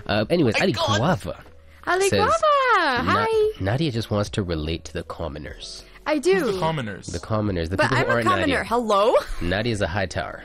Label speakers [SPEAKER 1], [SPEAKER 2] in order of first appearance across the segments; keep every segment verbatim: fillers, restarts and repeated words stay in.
[SPEAKER 1] Uh, anyways,
[SPEAKER 2] My
[SPEAKER 1] Ali
[SPEAKER 2] God.
[SPEAKER 1] Guava.
[SPEAKER 3] Ali
[SPEAKER 1] Says,
[SPEAKER 3] Guava!
[SPEAKER 1] Na-
[SPEAKER 3] Hi!
[SPEAKER 1] Nadia just wants to relate to the commoners.
[SPEAKER 3] I
[SPEAKER 2] Who's
[SPEAKER 3] do.
[SPEAKER 2] the commoners?
[SPEAKER 1] The commoners, the
[SPEAKER 3] But
[SPEAKER 1] people
[SPEAKER 3] I'm
[SPEAKER 1] who
[SPEAKER 3] a
[SPEAKER 1] aren't
[SPEAKER 3] commoner.
[SPEAKER 1] Nadia.
[SPEAKER 3] Hello?
[SPEAKER 1] Nadia's a high tower.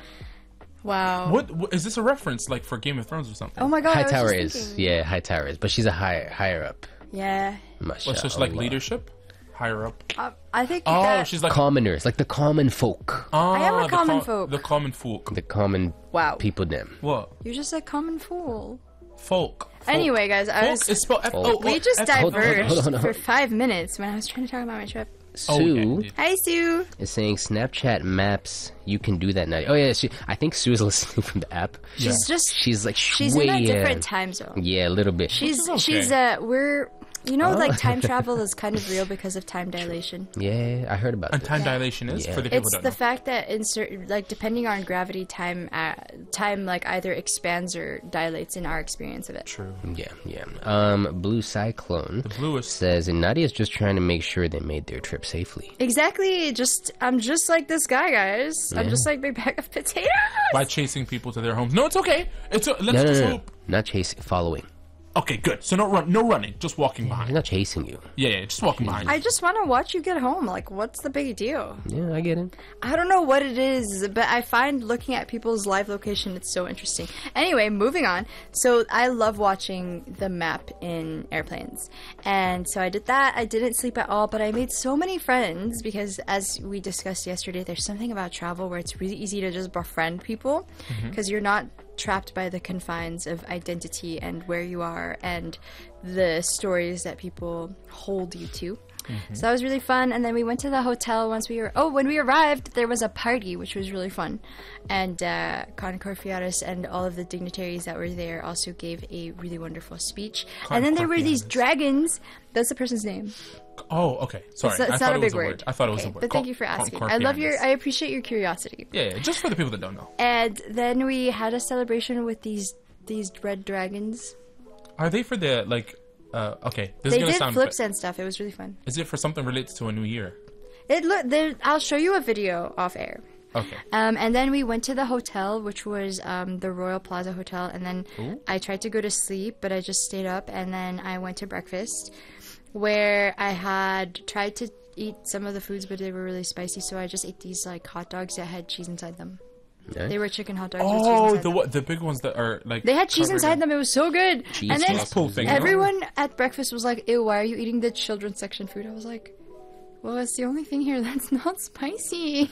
[SPEAKER 3] Wow.
[SPEAKER 2] what, what is this a reference like for Game of Thrones or something?
[SPEAKER 3] Oh my god.
[SPEAKER 1] High
[SPEAKER 3] I was
[SPEAKER 1] tower
[SPEAKER 3] just
[SPEAKER 1] is,
[SPEAKER 3] thinking.
[SPEAKER 1] yeah, high tower is, but she's a higher higher up.
[SPEAKER 3] Yeah.
[SPEAKER 1] Mashallah.
[SPEAKER 2] What's just like leadership, higher up.
[SPEAKER 3] Uh, I think
[SPEAKER 2] Oh,
[SPEAKER 3] that...
[SPEAKER 2] she's like
[SPEAKER 1] Commoners, like the common folk,
[SPEAKER 2] ah,
[SPEAKER 3] I am a
[SPEAKER 2] the
[SPEAKER 3] common
[SPEAKER 2] com-
[SPEAKER 3] folk.
[SPEAKER 2] The common folk.
[SPEAKER 1] the common
[SPEAKER 3] Wow.
[SPEAKER 1] people. Them.
[SPEAKER 2] What?
[SPEAKER 3] You're just a common fool.
[SPEAKER 2] Folk. Folk.
[SPEAKER 3] Anyway, guys, I
[SPEAKER 2] folk
[SPEAKER 3] was...
[SPEAKER 2] is spelled F O O.
[SPEAKER 3] We just
[SPEAKER 2] F- hold on, hold on,
[SPEAKER 3] diverged
[SPEAKER 2] hold on.
[SPEAKER 1] hold on, hold
[SPEAKER 3] for
[SPEAKER 1] on.
[SPEAKER 3] five minutes when I was trying to talk about my trip.
[SPEAKER 2] Oh,
[SPEAKER 1] Sue
[SPEAKER 2] okay.
[SPEAKER 3] Hi, Sue.
[SPEAKER 1] is saying Snapchat maps. You can do that now. Oh yeah, she. I think Sue is listening from the app.
[SPEAKER 3] She's just...
[SPEAKER 1] She's like
[SPEAKER 3] She's
[SPEAKER 1] way,
[SPEAKER 3] in a different
[SPEAKER 1] uh,
[SPEAKER 3] time zone.
[SPEAKER 1] Yeah, a little bit.
[SPEAKER 3] She's
[SPEAKER 2] is okay.
[SPEAKER 3] she's uh we're you know
[SPEAKER 1] Oh.
[SPEAKER 3] like time travel is kind of real because of time dilation.
[SPEAKER 1] Yeah, I heard about
[SPEAKER 2] And
[SPEAKER 1] this.
[SPEAKER 2] time dilation is
[SPEAKER 1] Yeah.
[SPEAKER 2] for the people
[SPEAKER 3] It's
[SPEAKER 2] that
[SPEAKER 3] the
[SPEAKER 2] know.
[SPEAKER 3] fact that in certain like depending on gravity, time uh, time like either expands or dilates in our experience of it.
[SPEAKER 2] True.
[SPEAKER 1] Yeah, yeah. Um, Blue Cyclone
[SPEAKER 2] The bluest.
[SPEAKER 1] says, and Nadia's just trying to make sure they made their trip safely.
[SPEAKER 3] Exactly. Just I'm just like this guy, guys. I'm
[SPEAKER 1] Yeah.
[SPEAKER 3] just like big bag of potatoes.
[SPEAKER 2] By chasing people to their homes. No, it's okay. It's a, let's
[SPEAKER 1] No, no,
[SPEAKER 2] just
[SPEAKER 1] no, no.
[SPEAKER 2] hope.
[SPEAKER 1] Not chasing, following.
[SPEAKER 2] Okay, good. So no run, no running, just walking
[SPEAKER 1] He's
[SPEAKER 2] behind.
[SPEAKER 1] not chasing you.
[SPEAKER 2] Yeah, yeah, just walking behind.
[SPEAKER 3] I just want to watch you get home. Like, what's the big deal?
[SPEAKER 1] Yeah, I get it.
[SPEAKER 3] I don't know what it is, but I find looking at people's live location, it's so interesting. Anyway, moving on. So I love watching the map in airplanes. And so I did that. I didn't sleep at all, but I made so many friends because as we discussed yesterday, there's something about travel where it's really easy to just befriend people because you're not trapped by the confines of identity and where you are and the stories that people hold you to. So that was really fun. And then we went to the hotel once we were. Oh, when we arrived, there was a party, which was really fun. And uh, Khan Corfiaris and all of the dignitaries that were there also gave a really wonderful speech.
[SPEAKER 2] Khan
[SPEAKER 3] and then there were these
[SPEAKER 2] Corfiaris.
[SPEAKER 3] dragons. That's the person's name.
[SPEAKER 2] Oh, okay. Sorry.
[SPEAKER 3] It's, it's
[SPEAKER 2] I
[SPEAKER 3] not
[SPEAKER 2] thought
[SPEAKER 3] a
[SPEAKER 2] it was
[SPEAKER 3] big
[SPEAKER 2] a
[SPEAKER 3] word.
[SPEAKER 2] word. I thought it was
[SPEAKER 3] Okay,
[SPEAKER 2] a word.
[SPEAKER 3] But thank
[SPEAKER 2] Con-
[SPEAKER 3] you for
[SPEAKER 2] con-
[SPEAKER 3] asking. I love your.
[SPEAKER 2] Corfianis.
[SPEAKER 3] I appreciate your curiosity.
[SPEAKER 2] Yeah, yeah, just for the people that don't know.
[SPEAKER 3] And then we had a celebration with these these red dragons.
[SPEAKER 2] Are they for the like? Uh, okay, this
[SPEAKER 3] They
[SPEAKER 2] is gonna
[SPEAKER 3] did
[SPEAKER 2] sound.
[SPEAKER 3] flips and stuff. It was really fun.
[SPEAKER 2] Is it for something related to a new year?
[SPEAKER 3] It look. There, I'll show you a video off air.
[SPEAKER 2] Okay.
[SPEAKER 3] Um, and then we went to the hotel, which was um, the Royal Plaza Hotel. And then
[SPEAKER 2] Ooh.
[SPEAKER 3] I tried to go to sleep, but I just stayed up. And then I went to breakfast, where I had tried to eat some of the foods, but they were really spicy. So I just ate these like hot dogs that had cheese inside them.
[SPEAKER 1] Yeah.
[SPEAKER 3] They were chicken hot dogs with cheese
[SPEAKER 2] Oh,
[SPEAKER 3] inside
[SPEAKER 2] the
[SPEAKER 3] them.
[SPEAKER 2] what? The big ones that are like.
[SPEAKER 3] They had cheese
[SPEAKER 2] covered
[SPEAKER 3] inside
[SPEAKER 2] in-
[SPEAKER 3] them. It was so good.
[SPEAKER 1] Cheese
[SPEAKER 3] and then
[SPEAKER 2] cheese pull thing.
[SPEAKER 3] everyone at breakfast was like, "Ew, why are you eating the children's section food?" I was like, "Well, it's the only thing here that's not spicy."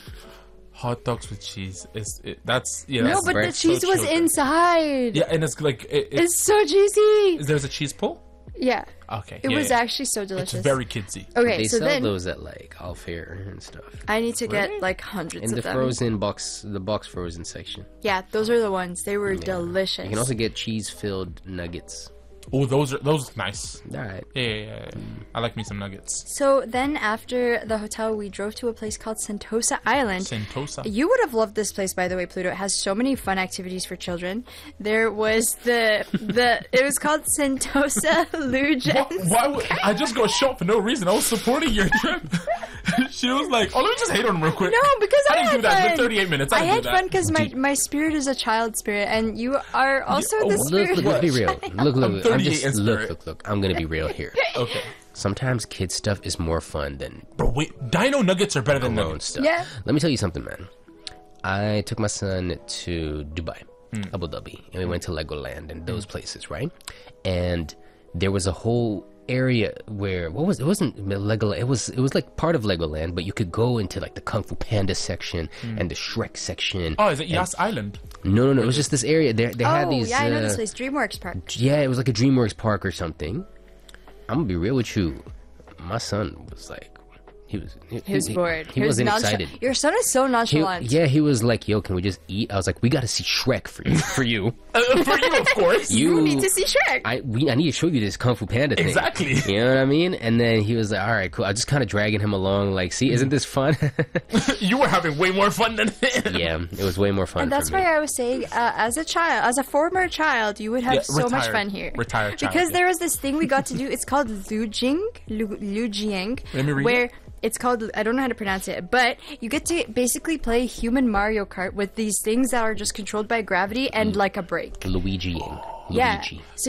[SPEAKER 2] Hot dogs with cheese. Is it, that's yeah.
[SPEAKER 3] No,
[SPEAKER 2] that's
[SPEAKER 3] but the
[SPEAKER 1] breakfast.
[SPEAKER 3] cheese
[SPEAKER 2] so
[SPEAKER 3] was
[SPEAKER 2] children.
[SPEAKER 3] inside.
[SPEAKER 2] Yeah, and it's like it, it,
[SPEAKER 3] It's so juicy.
[SPEAKER 2] there's a cheese pull.
[SPEAKER 3] Yeah,
[SPEAKER 2] Okay.
[SPEAKER 3] it
[SPEAKER 2] yeah,
[SPEAKER 3] was
[SPEAKER 2] yeah.
[SPEAKER 3] actually so
[SPEAKER 2] It's
[SPEAKER 3] delicious.
[SPEAKER 2] very kidsy.
[SPEAKER 3] Okay,
[SPEAKER 1] They
[SPEAKER 3] so
[SPEAKER 1] sell
[SPEAKER 3] then
[SPEAKER 1] those at like All Fair and stuff.
[SPEAKER 3] I need to get
[SPEAKER 2] Really?
[SPEAKER 3] like hundreds
[SPEAKER 1] In
[SPEAKER 3] of
[SPEAKER 1] the
[SPEAKER 3] them.
[SPEAKER 1] frozen box, the box frozen section.
[SPEAKER 3] Yeah, those are the ones. They were delicious.
[SPEAKER 1] You can also get cheese filled nuggets.
[SPEAKER 2] Oh, those are those look nice.
[SPEAKER 1] All right.
[SPEAKER 2] Yeah, yeah, yeah, yeah. I like me some nuggets.
[SPEAKER 3] So then after the hotel, we drove to a place called Sentosa Island.
[SPEAKER 2] Sentosa.
[SPEAKER 3] You would have loved this place, by the way, Pluto. It has so many fun activities for children. There was the the it was called Sentosa Luge.
[SPEAKER 2] Why, why would I just go shop for no reason? I was supporting your trip. She was like, "Oh, let me just hate on him real quick."
[SPEAKER 3] No, because I,
[SPEAKER 2] I didn't
[SPEAKER 3] had
[SPEAKER 2] do that
[SPEAKER 3] fun.
[SPEAKER 2] for thirty-eight minutes. I,
[SPEAKER 3] I,
[SPEAKER 2] didn't
[SPEAKER 3] had
[SPEAKER 2] do that.
[SPEAKER 3] fun because my, my spirit is a child spirit, and you are also
[SPEAKER 2] oh,
[SPEAKER 3] the
[SPEAKER 2] look,
[SPEAKER 3] spirit.
[SPEAKER 1] Look, look, let's be real. Look, look,
[SPEAKER 2] I'm
[SPEAKER 1] look. I'm
[SPEAKER 2] thirty-eight
[SPEAKER 1] just
[SPEAKER 2] in
[SPEAKER 1] look,
[SPEAKER 2] spirit.
[SPEAKER 1] look, look. I'm gonna be real here.
[SPEAKER 2] Okay,
[SPEAKER 1] Sometimes kids stuff is more fun than
[SPEAKER 2] bro. Wait, Dino nuggets are better than
[SPEAKER 1] grown
[SPEAKER 2] nuggets.
[SPEAKER 1] stuff.
[SPEAKER 3] Yeah.
[SPEAKER 1] Let me tell you something, man. I took my son to Dubai,
[SPEAKER 2] Hmm.
[SPEAKER 1] Abu Dhabi, and we went to Legoland and those places, right? And there was a whole area where what was it wasn't Legoland, it was it was like part of Legoland, but you could go into like the Kung Fu Panda section and the Shrek section.
[SPEAKER 2] Oh, is it Yas Island?
[SPEAKER 1] No, no, no. It was just this area. They they had
[SPEAKER 3] Oh,
[SPEAKER 1] these.
[SPEAKER 3] yeah, I know
[SPEAKER 1] uh,
[SPEAKER 3] this place, DreamWorks Park.
[SPEAKER 1] Yeah, it was like a DreamWorks park or something. I'm gonna be real with you. My son was like, he was he,
[SPEAKER 3] He was bored.
[SPEAKER 1] He, wasn't
[SPEAKER 3] noncha-
[SPEAKER 1] excited.
[SPEAKER 3] Your son is so
[SPEAKER 1] He-
[SPEAKER 3] nonchalant.
[SPEAKER 1] yeah, he was like, "Yo, can we just eat?" I was like, "We got to see Shrek for you." For you,
[SPEAKER 2] Uh, for you, of course.
[SPEAKER 1] you,
[SPEAKER 3] You need to see Shrek.
[SPEAKER 1] I we I need to show you this Kung Fu Panda thing.
[SPEAKER 2] Exactly.
[SPEAKER 1] You know what I mean? And then he was like, "All right, cool." I just kind of dragging him along, like, "See, isn't this fun?"
[SPEAKER 2] You were having way more fun than him.
[SPEAKER 1] Yeah, it was way more fun.
[SPEAKER 3] And that's
[SPEAKER 1] for me.
[SPEAKER 3] why I was saying, uh, as a child, as a former child, you would have
[SPEAKER 2] Yeah,
[SPEAKER 3] so much
[SPEAKER 2] retired-
[SPEAKER 3] fun here.
[SPEAKER 2] retired child,
[SPEAKER 3] Because
[SPEAKER 2] yeah.
[SPEAKER 3] there was this thing we got to do. It's called Lujing, Lu, Lujiang,
[SPEAKER 2] Let me read
[SPEAKER 3] where
[SPEAKER 2] it.
[SPEAKER 3] it's called. I don't know how to pronounce it, but you get to basically play human Mario Kart with these things that are just controlled by gravity and like a brake.
[SPEAKER 1] Luigi.
[SPEAKER 3] Yeah.
[SPEAKER 1] Luigi.
[SPEAKER 3] So